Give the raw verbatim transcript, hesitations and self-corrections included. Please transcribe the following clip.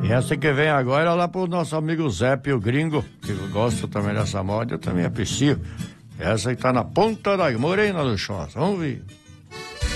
E essa que vem agora é lá pro nosso amigo Zé Pio Gringo, que gosta também dessa moda, eu também aprecio. Essa que tá na ponta da morena do chós. Vamos ver.